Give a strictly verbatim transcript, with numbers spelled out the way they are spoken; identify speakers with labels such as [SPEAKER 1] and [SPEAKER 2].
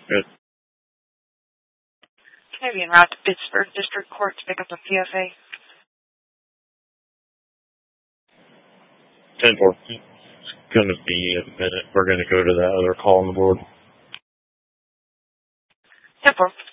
[SPEAKER 1] Good.
[SPEAKER 2] Maybe en route to Pittsburgh District Court to pick up a P F A.
[SPEAKER 1] ten four. It's going to be a minute. We're going to go to that other call on the board.
[SPEAKER 2] ten four.